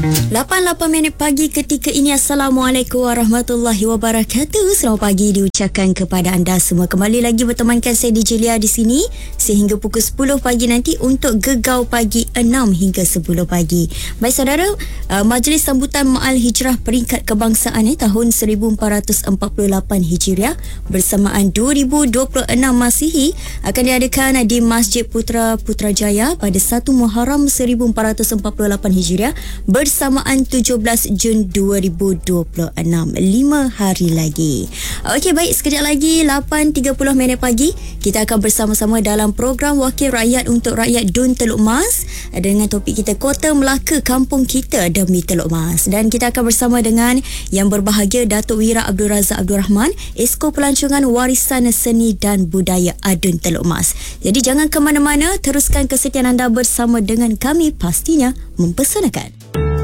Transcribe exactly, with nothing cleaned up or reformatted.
lapan lapan minit pagi ketika ini. Assalamualaikum warahmatullahi wabarakatuh. Selamat pagi diucapkan kepada anda semua. Kembali lagi bertemankan saya D J Lia di sini sehingga pukul sepuluh pagi nanti untuk Gegau Pagi enam hingga sepuluh pagi. Baik saudara, uh, Majlis Sambutan Ma'al Hijrah Peringkat Kebangsaan eh, tahun seribu empat ratus empat puluh lapan Hijriah bersamaan dua ribu dua puluh enam Masihi akan diadakan di Masjid Putra Putrajaya pada satu Muharram seribu empat ratus empat puluh lapan Hijriah bersamaan tujuh belas Jun dua ribu dua puluh enam. lima hari lagi. Okey, baik, sekejap lagi lapan tiga puluh minit pagi kita akan bersama-sama dalam program Wakil Rakyat untuk Rakyat Dun Teluk Mas dengan topik kita Kota Melaka Kampung Kita Demi Teluk Mas. Dan kita akan bersama dengan yang berbahagia Datuk Wira Abdul Razak Abdul Rahman, Esko Pelancongan Warisan Seni dan Budaya Adun Teluk Mas. Jadi jangan ke mana-mana, teruskan kesetiaan anda bersama dengan kami, pastinya mempersanakan.